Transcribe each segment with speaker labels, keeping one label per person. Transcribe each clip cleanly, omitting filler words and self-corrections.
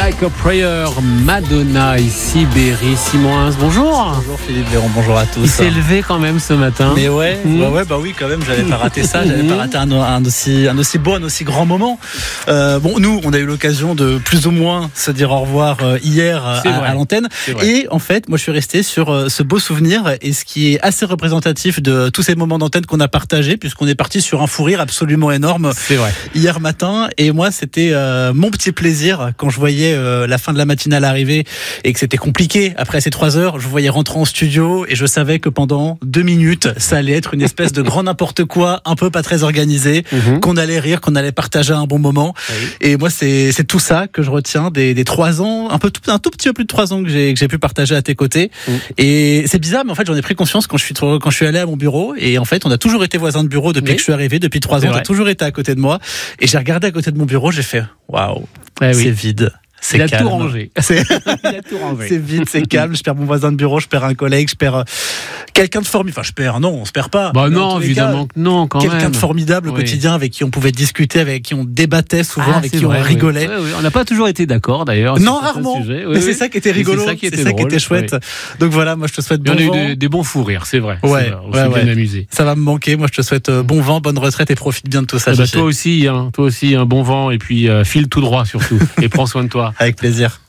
Speaker 1: Like a Prayer, Madonna et Sibérie. Simon Hins, bonjour.
Speaker 2: Bonjour Philippe Véron, bonjour à tous.
Speaker 1: Il s'est levé quand même ce matin.
Speaker 2: Mais ouais, oui quand même, j'avais pas raté ça, j'avais pas raté un aussi beau, un aussi grand moment. Nous, on a eu l'occasion de plus ou moins se dire au revoir hier à l'antenne. Et en fait, moi je suis resté sur ce beau souvenir et ce qui est assez représentatif de tous ces moments d'antenne qu'on a partagés, puisqu'on est parti sur un fou rire absolument énorme hier matin. Et moi, c'était mon petit plaisir quand je voyais la fin de la matinale arriver et que c'était compliqué après ces 3 heures. Je voyais rentrer en studio et je savais que pendant 2 minutes, ça allait être une espèce de grand n'importe quoi, un peu pas très organisé, qu'on allait rire, qu'on allait partager un bon moment. Et moi, c'est tout ça que je retiens des 3 ans, un tout petit peu plus de 3 ans que j'ai pu partager à tes côtés. Et c'est bizarre, mais en fait, j'en ai pris conscience quand je suis allé à mon bureau. Et en fait, on a toujours été voisins de bureau depuis que je suis arrivé, depuis 3 ans. Tu as toujours été à côté de moi. Et j'ai regardé à côté de mon bureau, j'ai fait waouh, c'est vide.
Speaker 1: Il a
Speaker 2: calme.
Speaker 1: tout rangé.
Speaker 2: C'est vide, c'est calme. Je perds mon voisin de bureau, je perds un collègue, je perds quelqu'un de formidable. Enfin, on se perd pas.
Speaker 1: Bah non, évidemment que non, quand même.
Speaker 2: Quelqu'un de formidable au quotidien, avec qui on pouvait discuter, avec qui on débattait souvent, avec qui on rigolait.
Speaker 1: Oui. On n'a pas toujours été d'accord d'ailleurs.
Speaker 2: Non, rarement. Mais c'est ça qui était rigolo, c'est ça qui était chouette. Donc voilà, moi je te souhaite bon vent.
Speaker 1: On a eu des bons fous rires, c'est vrai.
Speaker 2: Ouais,
Speaker 1: on s'est bien amusé.
Speaker 2: Ça va me manquer. Moi je te souhaite bon vent, bonne retraite et profite bien de tout ça.
Speaker 1: Toi aussi, un bon vent et puis file tout droit surtout et prends soin de toi.
Speaker 2: Avec plaisir.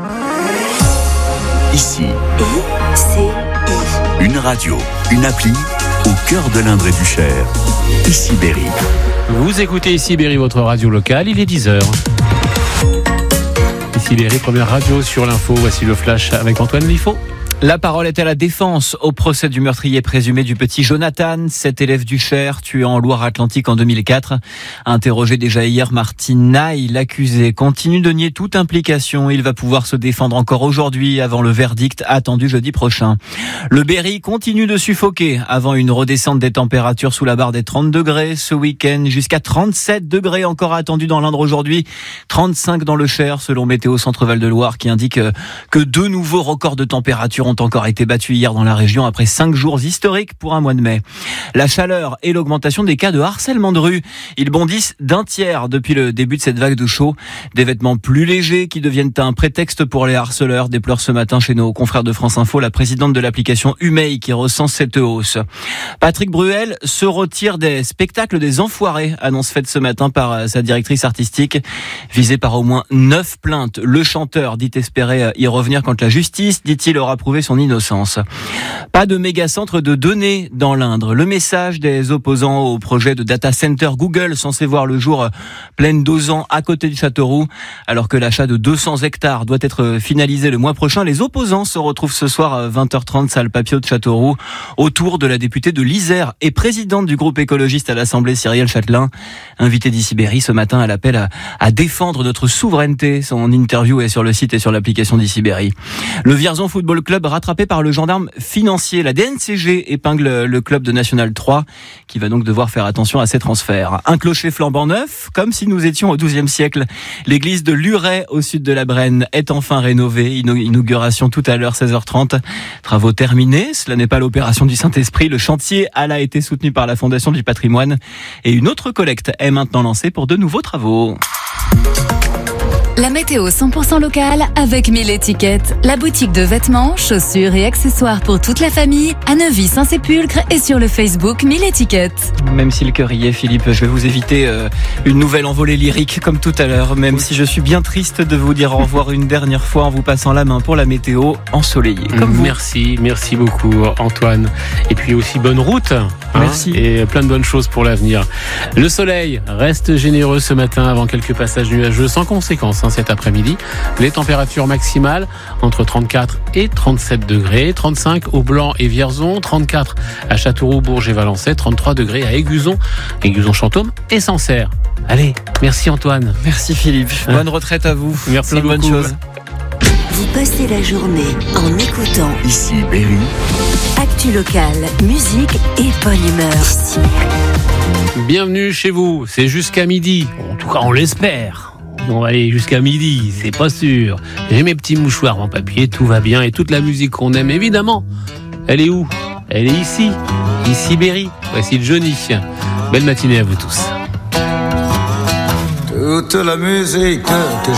Speaker 3: Ici, une radio, une appli au cœur de l'Indre et du Cher. Ici Berry.
Speaker 1: Vous écoutez Ici Berry, votre radio locale, il est 10h. Ici Berry, première radio sur l'info. Voici le flash avec Antoine Liffaut.
Speaker 4: La parole est à la défense au procès du meurtrier présumé du petit Jonathan, 7 élève du Cher, tué en Loire-Atlantique en 2004. Interrogé déjà hier, Martin Naï, l'accusé, continue de nier toute implication. Il va pouvoir se défendre encore aujourd'hui avant le verdict attendu jeudi prochain. Le Berry continue de suffoquer avant une redescente des températures sous la barre des 30 degrés ce week-end. Jusqu'à 37 degrés encore attendus dans l'Indre aujourd'hui. 35 dans le Cher selon Météo Centre Val-de-Loire qui indique que 2 nouveaux records de température ont encore été battus hier dans la région après 5 jours historiques pour un mois de mai. La chaleur et l'augmentation des cas de harcèlement de rue. Ils bondissent d'un tiers depuis le début de cette vague de chaud. Des vêtements plus légers qui deviennent un prétexte pour les harceleurs, déplore ce matin chez nos confrères de France Info la présidente de l'application Humei qui recense cette hausse. Patrick Bruel se retire des spectacles des Enfoirés, annonce faite ce matin par sa directrice artistique. Visé par au moins 9 plaintes, le chanteur dit espérer y revenir quand la justice, dit-il, aura prouvé son innocence. Pas de méga-centre de données dans l'Indre. Le message des opposants au projet de data center Google censé voir le jour pleine d'2 ans à côté de Châteauroux. Alors que l'achat de 200 hectares doit être finalisé le mois prochain, les opposants se retrouvent ce soir à 20h30 salle Papio de Châteauroux autour de la députée de l'Isère et présidente du groupe écologiste à l'Assemblée, Cyrielle Châtelain. Invitée d'Ici Berry ce matin, elle appelle à défendre notre souveraineté. Son interview est sur le site et sur l'application d'Ici Berry. Le Vierzon Football Club rattrapé par le gendarme financier. La DNCG épingle le club de National 3 qui va donc devoir faire attention à ses transferts. Un clocher flambant neuf, comme si nous étions au XIIe siècle. L'église de Luret au sud de la Brenne est enfin rénovée. Inauguration tout à l'heure 16h30. Travaux terminés. Cela n'est pas l'opération du Saint-Esprit. Le chantier a été soutenu par la Fondation du Patrimoine et une autre collecte est maintenant lancée pour de nouveaux travaux.
Speaker 5: La météo 100% locale avec 1000 étiquettes. La boutique de vêtements, chaussures et accessoires pour toute la famille à Neuvy-Saint-Sépulcre et sur le Facebook 1000 étiquettes.
Speaker 4: Même si le cœur y est, Philippe, je vais vous éviter une nouvelle envolée lyrique comme tout à l'heure, même si je suis bien triste de vous dire au revoir une dernière fois en vous passant la main pour la météo ensoleillée. Comme vous.
Speaker 1: Merci beaucoup Antoine. Et puis aussi bonne route.
Speaker 4: Merci.
Speaker 1: Et plein de bonnes choses pour l'avenir. Le soleil reste généreux ce matin avant quelques passages nuageux sans conséquence cet après-midi. Les températures maximales entre 34 et 37 degrés, 35 au Blanc et Vierzon, 34 à Châteauroux, Bourges et Valençay, 33 degrés à Aiguzon, Chantôme et Sancerre. Allez, merci Antoine.
Speaker 4: Merci Philippe. Bonne retraite à vous.
Speaker 1: Merci beaucoup.
Speaker 4: Bonne chose.
Speaker 6: Vous passez la journée en écoutant
Speaker 3: Ici Berry.
Speaker 6: Actu locale, musique et bonne humeur. Ici.
Speaker 1: Bienvenue chez vous, c'est jusqu'à midi. En tout cas, on l'espère. On va aller jusqu'à midi, c'est pas sûr. J'ai mes petits mouchoirs en papier, tout va bien. Et toute la musique qu'on aime, évidemment, elle est où ? Elle est ici, Ici Berry. Voici le Johnny. Belle matinée à vous tous.
Speaker 7: Toute la musique que